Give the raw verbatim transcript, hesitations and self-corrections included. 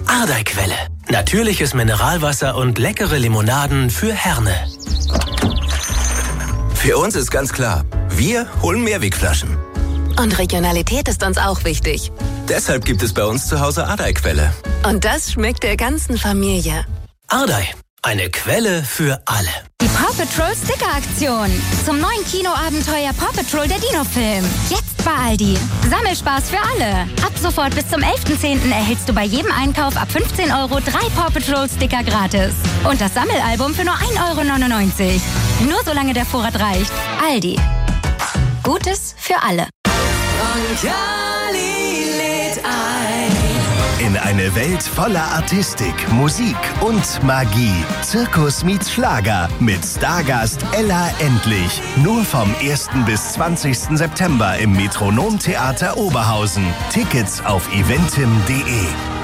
Ardeiquelle. Natürliches Mineralwasser und leckere Limonaden für Herne. Für uns ist ganz klar, wir holen Mehrwegflaschen. Und Regionalität ist uns auch wichtig. Deshalb gibt es bei uns zu Hause Ardeiquelle. Und das schmeckt der ganzen Familie. Ardei, eine Quelle für alle. Die Paw Patrol Sticker-Aktion. Zum neuen Kinoabenteuer Paw Patrol der Dino-Film. Jetzt bei Aldi. Sammelspaß für alle. Ab sofort bis zum elften zehnten erhältst du bei jedem Einkauf ab fünfzehn Euro drei Paw Patrol Sticker gratis. Und das Sammelalbum für nur ein Euro neunundneunzig. Nur solange der Vorrat reicht. Aldi. Gutes für alle. In eine Welt voller Artistik, Musik und Magie. Zirkus meets Schlager mit Stargast Ella Endlich. Nur vom ersten bis zwanzigsten September im Metronom Theater Oberhausen. Tickets auf eventim punkt de.